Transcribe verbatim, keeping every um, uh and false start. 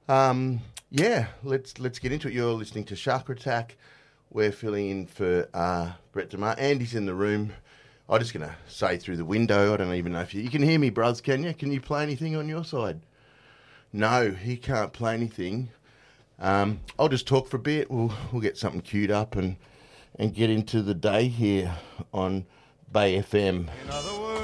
Um, yeah, let's let's get into it. You're listening to Shark Attack. We're filling in for uh, Brett DeMar. Andy's in the room. I'm just going to say through the window. I don't even know if you... You can hear me, Bruz, can you? Can you play anything on your side? No, he can't play anything. Um, I'll just talk for a bit. We'll we'll get something queued up and, and get into the day here on Bay F M. In other words,